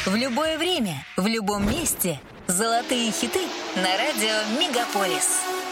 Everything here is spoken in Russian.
В любое время, в любом месте. Золотые хиты на радио «Мегаполис».